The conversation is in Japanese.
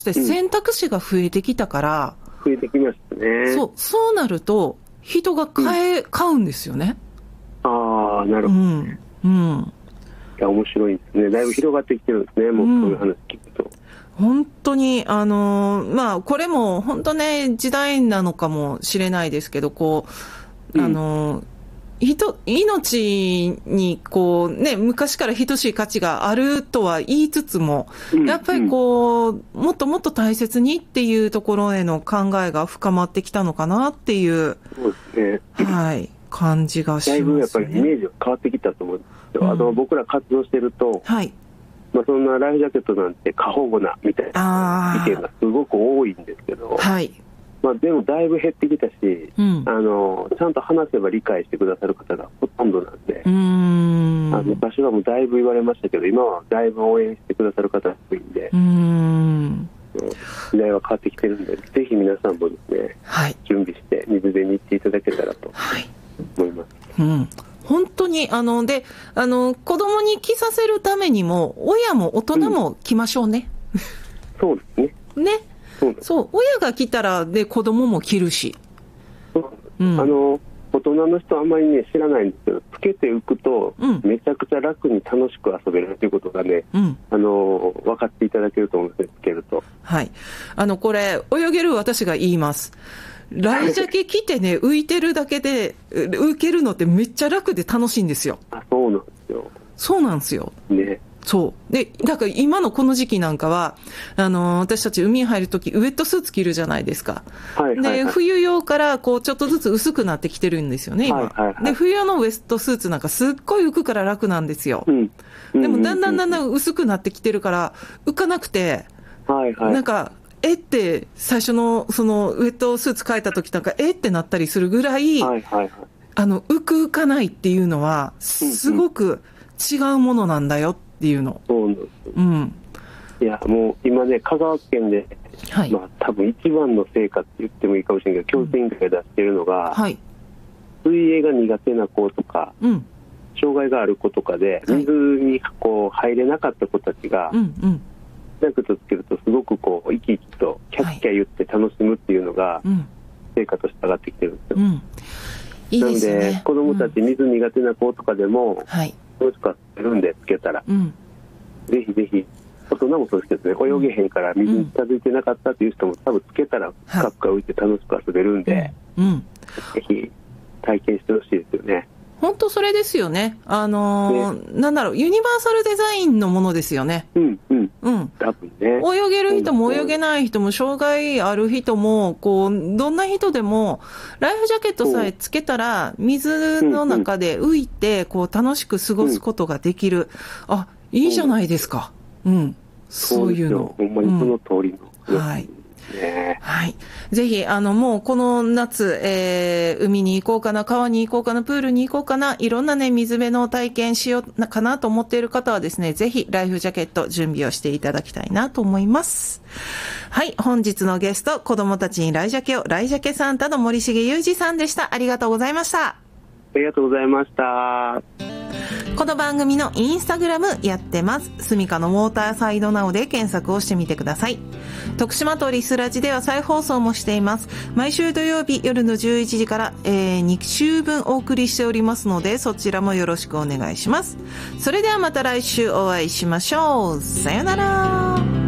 で選択肢が増えてきたから、 増えてきましたね。 そうなると人が買うんですよね。 ああ、なるほど、ね。いや、面白いですね。だいぶ広がってきてるんですね。もうこういう話聞くと。 本当にこれも本当ね、時代なのかもしれないですけど、命に昔から等しい価値があるとは言いつつも、やっぱりもっともっと大切にっていうところへの考えが深まってきたのかなっていう、 そうですね。 はい、感じがしますね。 だいぶやっぱりイメージが変わってきたと思うんですよ。僕ら活動してると、はい、そんなライフジャケットなんて過保護なみたいな意見がすごく多いんですけど、はい、でもだいぶ減ってきたし、ちゃんと話せば理解してくださる方がほとんどなんで、昔はもうだいぶ言われましたけど、今はだいぶ応援してくださる方が多いんで、時代は変わってきてるんで、ぜひ皆さんもですね、はい、準備して水辺に行っていただけたらと思います。 本当に子供に着させるためにも親も大人も着ましょうね。 そうですね。 そう、親が着たらで子供も着るし。 大人の人あんまりね知らないんですけど、つけて浮くとめちゃくちゃ楽に楽しく遊べるということがね、分かっていただけると思うんですね、つけると。はい。 これ泳げる私が言います。ライジャケ着てね、浮いてるだけで浮けるのってめっちゃ楽で楽しいんですよ。 そうなんですよ。 そうなんですよ。 ね。 そうで、だから今のこの時期なんかは私たち海に入るときウェットスーツ着るじゃないですか。で、冬用からちょっとずつ薄くなってきてるんですよね、今。で、冬用のウェットスーツなんかすっごい浮くから楽なんですよ。でもだんだん薄くなってきてるから浮かなくて、なんかって最初のそのウェットスーツ変えたときなんかってなったりするぐらい、浮かないっていうのはすごく違うものなんだよっていうの。 そうなんです。いや、もう今ね、香川県で、多分一番の成果って言ってもいいかもしれないけど、教育委員会が出しているのが、水泳が苦手な子とか、障害がある子とかで、水に入れなかった子たちが、ジャケットつけるとすごく生き生きとキャッキャ言って楽しむっていうのが、成果として上がってきてるんですよ。 いいですね。 なので子供たち水苦手な子とかでも、楽しく遊べるんでつけたら、ぜひぜひ、大人もそうですけどね、泳げへんから水に近づいてなかったっていう人も多分つけたら深く浮いて楽しく遊べるんで、ぜひ体験してほしいですよね。 本当それですよね。なんだろう、ユニバーサルデザインのものですよね。 多分ね。 泳げる人も泳げない人も障害ある人もどんな人でもライフジャケットさえつけたら水の中で浮いて楽しく過ごすことができる。いいじゃないですか。そういうの。 ほんまにその通りの。 はい。はい。ぜひ、もうこの夏、海に行こうかな、川に行こうかな、プールに行こうかな、いろんなね、水辺の体験しようかなと思っている方はですね、ぜひ、ライフジャケット準備をしていただきたいなと思います。はい。本日のゲスト、子供たちにライジャケを、ライジャケサンタの森重裕二さんでした。ありがとうございました。 ありがとうございました。 この番組のインスタグラムやってます。スミカのウォーターサイドナウで検索をしてみてください。徳島とリスラジでは再放送もしています。毎週土曜日夜の11時から、2週分お送りしておりますので、そちらもよろしくお願いします。それではまた来週お会いしましょう。さよなら。